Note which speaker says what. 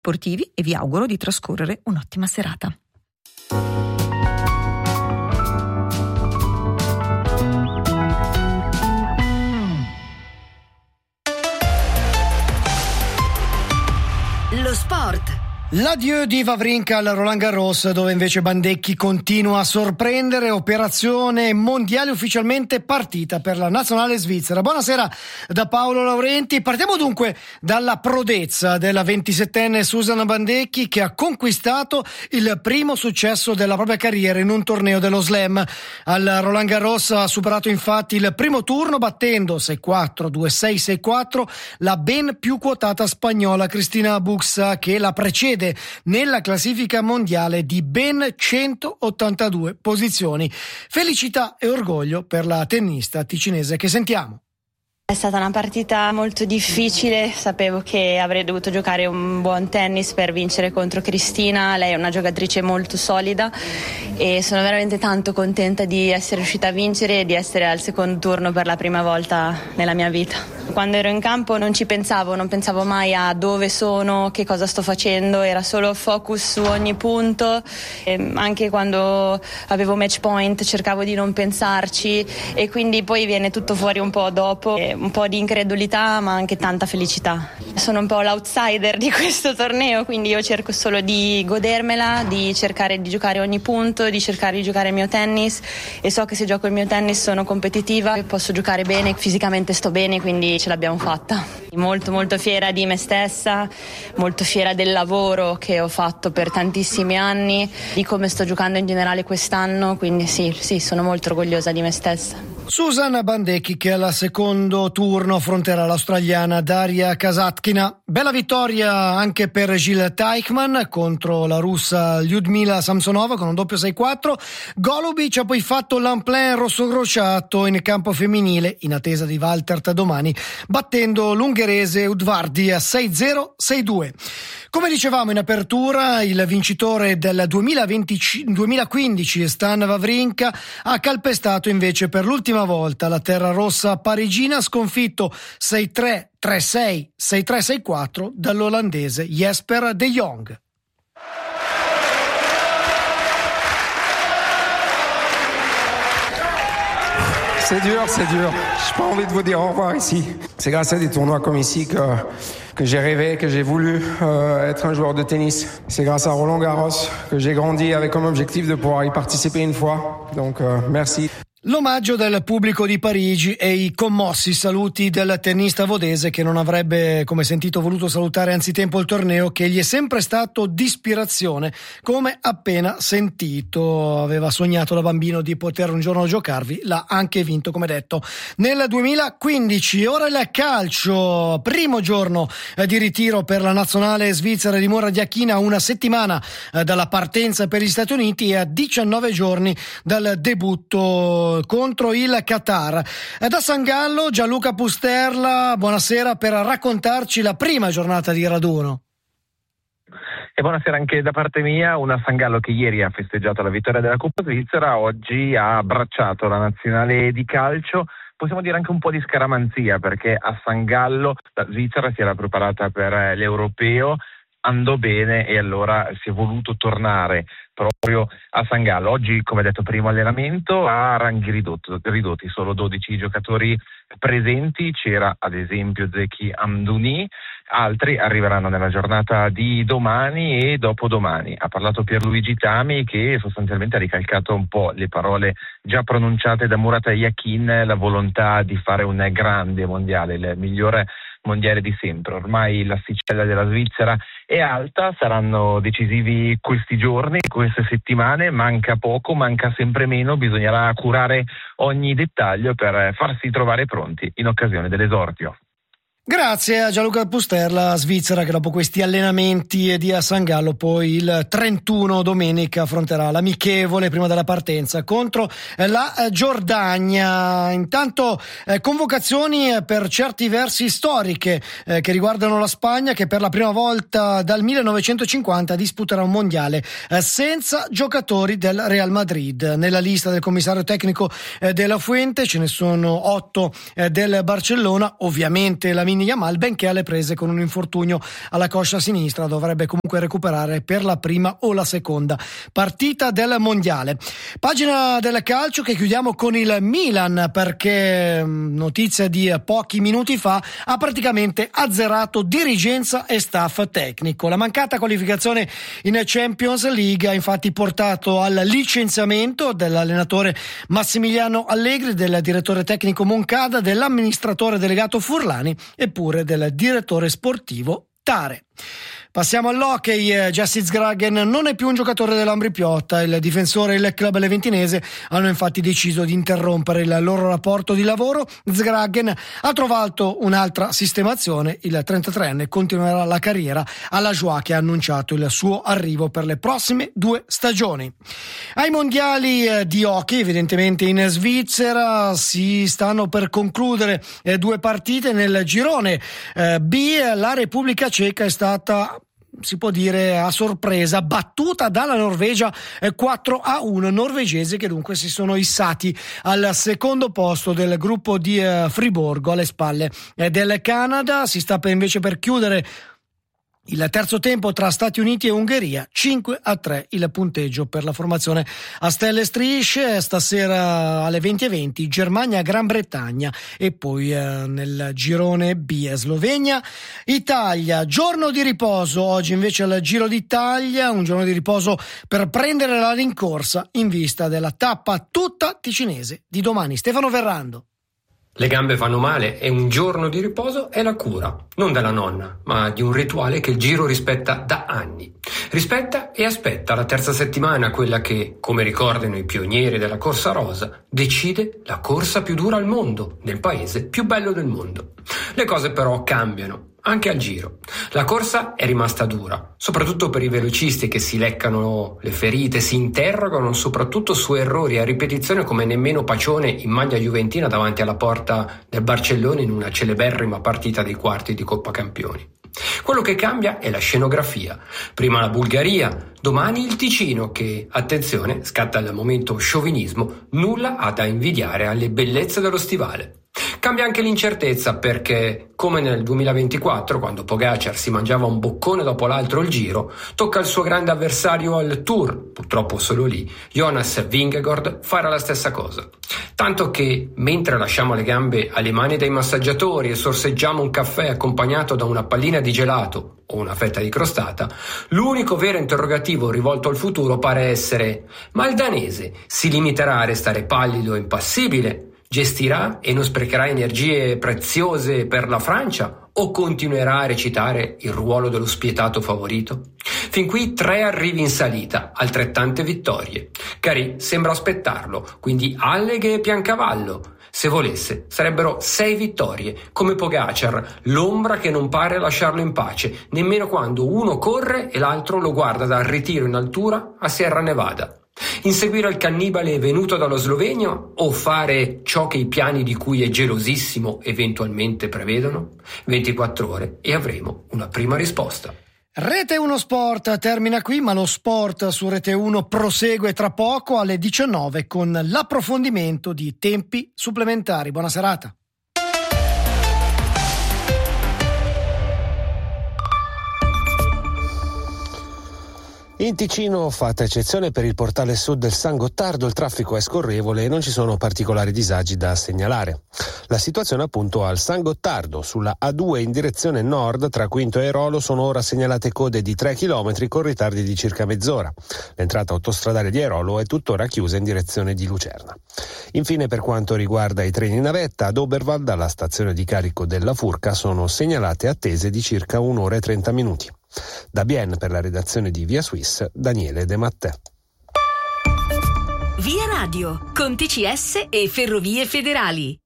Speaker 1: sportivi e vi auguro di trascorrere un'ottima serata.
Speaker 2: Lo sport.
Speaker 3: L'addio di Wawrinka al Roland Garros, dove invece Bandecchi continua a sorprendere. Operazione mondiale ufficialmente partita per la nazionale svizzera. Buonasera da Paolo Laurenti. Partiamo dunque dalla prodezza della 27enne Susanna Bandecchi, che ha conquistato il primo successo della propria carriera in un torneo dello Slam. Al Roland Garros ha superato infatti il primo turno battendo 6-4, 2-6, 6-4 la ben più quotata spagnola Cristina Buxa, che la precede nella classifica mondiale di ben 182 posizioni. Felicità e orgoglio per la tennista ticinese che sentiamo.
Speaker 4: È stata una partita molto difficile, sapevo che avrei dovuto giocare un buon tennis per vincere contro Cristina. Lei è una giocatrice molto solida e sono veramente tanto contenta di essere riuscita a vincere e di essere al secondo turno per la prima volta nella mia vita. Quando ero in campo non pensavo mai a dove sono, che cosa sto facendo, era solo focus su ogni punto. E anche quando avevo match point cercavo di non pensarci, e quindi poi viene tutto fuori un po' dopo. Un po' di incredulità ma anche tanta felicità. Sono un po' l'outsider di questo torneo, quindi io cerco solo di godermela, di cercare di giocare ogni punto, di cercare di giocare il mio tennis, e so che se gioco il mio tennis sono competitiva e posso giocare bene, fisicamente sto bene, quindi ce l'abbiamo fatta. Molto molto fiera di me stessa, molto fiera del lavoro che ho fatto per tantissimi anni, di come sto giocando in generale quest'anno, quindi sì, sono molto orgogliosa di me stessa.
Speaker 3: Susanna Bandecchi, che al secondo turno affronterà l'australiana Daria Kasatkina. Bella vittoria anche per Gilles Teichmann contro la russa Lyudmila Samsonova con un doppio 6-4. Golubic ha poi fatto l'en-plein rosso-crociato in campo femminile in attesa di Valtert domani, battendo l'ungherese Udvardi a 6-0, 6-2. Come dicevamo in apertura, il vincitore del 2015 Stan Wawrinka ha calpestato invece per l'ultima volta la terra rossa parigina, sconfitto 6-3, 3-6, 6-3, 6-4 dall'olandese Jesper de Jong.
Speaker 5: C'est dur. J'ai pas envie de vous dire au revoir ici. C'est grâce à des tournois comme ici que j'ai rêvé, que j'ai voulu être un joueur de tennis. C'est grâce à Roland Garros que j'ai grandi avec comme objectif de pouvoir y participer une fois. Donc merci.
Speaker 3: L'omaggio del pubblico di Parigi e i commossi saluti del tennista vodese, che non avrebbe, come sentito, voluto salutare anzitempo il torneo, che gli è sempre stato d'ispirazione, come appena sentito. Aveva sognato da bambino di poter un giorno giocarvi, l'ha anche vinto, come detto, nel 2015. Ora il calcio, primo giorno di ritiro per la nazionale svizzera di Murat Yakin, a una settimana dalla partenza per gli Stati Uniti e a 19 giorni dal debutto contro il Qatar. Da San Gallo Gianluca Pusterla, buonasera, per raccontarci la prima giornata di raduno.
Speaker 6: E buonasera anche da parte mia. Una San Gallo che ieri ha festeggiato la vittoria della Coppa Svizzera, oggi ha abbracciato la nazionale di calcio. Possiamo dire anche un po' di scaramanzia, perché a San Gallo la Svizzera si era preparata per l'Europeo, andò bene e allora si è voluto tornare proprio a San Gallo. Oggi, come detto, primo allenamento a ranghi ridotti, solo 12 giocatori presenti. C'era ad esempio Zeki Amdouni, altri arriveranno nella giornata di domani e dopodomani. Ha parlato Pierluigi Tami, che sostanzialmente ha ricalcato un po' le parole già pronunciate da Murat Yakin, la volontà di fare un grande mondiale, il migliore mondiale di sempre. Ormai l'asticella della Svizzera è alta, saranno decisivi questi giorni, queste settimane, manca poco, manca sempre meno, bisognerà curare ogni dettaglio per farsi trovare pronti in occasione dell'esordio.
Speaker 3: Grazie a Gianluca Pusterla. Svizzera che dopo questi allenamenti di a San Gallo poi il 31 domenica affronterà l'amichevole prima della partenza contro la Giordania. Intanto convocazioni per certi versi storiche che riguardano la Spagna, che per la prima volta dal 1950 disputerà un mondiale senza giocatori del Real Madrid. Nella lista del commissario tecnico della Fuente ce ne sono 8 del Barcellona, ovviamente l'amichevole Lamine Yamal, benché alle prese con un infortunio alla coscia sinistra, dovrebbe comunque recuperare per la prima o la seconda partita del mondiale. Pagina del calcio che chiudiamo con il Milan, perché notizia di pochi minuti fa ha praticamente azzerato dirigenza e staff tecnico. La mancata qualificazione in Champions League ha infatti portato al licenziamento dell'allenatore Massimiliano Allegri, del direttore tecnico Moncada, dell'amministratore delegato Furlani e pure del direttore sportivo Tare. Passiamo all'hockey. Jesse Zgragen non è più un giocatore dell'Ambrì-Piotta. Il difensore e il club leventinese hanno infatti deciso di interrompere il loro rapporto di lavoro. Zgragen ha trovato un'altra sistemazione. Il 33enne continuerà la carriera alla Joie, che ha annunciato il suo arrivo per le prossime 2 stagioni. Ai mondiali di hockey, evidentemente in Svizzera, si stanno per concludere 2 partite. Nel girone B la Repubblica Ceca è stata, si può dire a sorpresa, battuta dalla Norvegia 4-1, norvegesi che dunque si sono issati al secondo posto del gruppo di Friburgo, alle spalle del Canada. Si sta invece per chiudere il terzo tempo tra Stati Uniti e Ungheria, 5-3 il punteggio per la formazione a stelle e strisce. Stasera alle 20:20 Germania, Gran Bretagna, e poi nel girone B Slovenia, Italia. Giorno di riposo oggi invece al Giro d'Italia, un giorno di riposo per prendere la rincorsa in vista della tappa tutta ticinese di domani. Stefano Verrando.
Speaker 7: Le gambe fanno male e un giorno di riposo è la cura, non della nonna, ma di un rituale che il Giro rispetta da anni. Rispetta e aspetta la terza settimana, quella che, come ricordano i pionieri della corsa rosa, decide la corsa più dura al mondo, nel paese più bello del mondo. Le cose però cambiano. Anche al Giro. La corsa è rimasta dura, soprattutto per i velocisti che si leccano le ferite, si interrogano soprattutto su errori a ripetizione come nemmeno Pacione in maglia juventina davanti alla porta del Barcellona in una celeberrima partita dei quarti di Coppa Campioni. Quello che cambia è la scenografia. Prima la Bulgaria, domani il Ticino che, attenzione, scatta il momento sciovinismo, nulla ha da invidiare alle bellezze dello stivale. Cambia anche l'incertezza perché, come nel 2024, quando Pogacar si mangiava un boccone dopo l'altro il Giro, tocca al suo grande avversario al Tour, purtroppo solo lì, Jonas Vingegaard, fare la stessa cosa. Tanto che, mentre lasciamo le gambe alle mani dei massaggiatori e sorseggiamo un caffè accompagnato da una pallina di gelato o una fetta di crostata, l'unico vero interrogativo rivolto al futuro pare essere: ma il danese si limiterà a restare pallido e impassibile? Gestirà e non sprecherà energie preziose per la Francia o continuerà a recitare il ruolo dello spietato favorito? Fin qui 3 arrivi in salita, altrettante vittorie. Carì sembra aspettarlo, quindi Alleghe e Piancavallo. Se volesse, sarebbero 6 vittorie, come Pogacar, l'ombra che non pare lasciarlo in pace, nemmeno quando uno corre e l'altro lo guarda dal ritiro in altura a Sierra Nevada. Inseguire il cannibale venuto dallo Slovenio o fare ciò che i piani di cui è gelosissimo eventualmente prevedono? 24 ore e avremo una prima risposta.
Speaker 3: Rete 1 Sport termina qui, ma lo sport su Rete 1 prosegue tra poco alle 19 con l'approfondimento di tempi supplementari. Buona serata.
Speaker 8: In Ticino, fatta eccezione per il portale sud del San Gottardo, il traffico è scorrevole e non ci sono particolari disagi da segnalare. La situazione appunto al San Gottardo, sulla A2 in direzione nord tra Quinto e Airolo sono ora segnalate code di 3 km con ritardi di circa mezz'ora. L'entrata autostradale di Airolo è tuttora chiusa in direzione di Lucerna. Infine, per quanto riguarda i treni navetta, ad Oberwald, alla stazione di carico della Furca, sono segnalate attese di circa 1 ora e 30 minuti. Da Bienne, per la redazione di Via Suisse, Daniele De Mattè.
Speaker 2: Via Radio, con TCS e Ferrovie Federali.